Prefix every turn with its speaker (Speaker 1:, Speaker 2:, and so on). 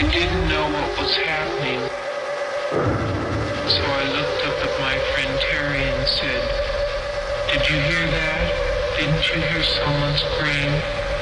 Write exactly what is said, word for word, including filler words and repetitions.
Speaker 1: I didn't know what was happening. So I looked up at my friend Terry and said, "Did you hear that? Didn't you hear someone scream?"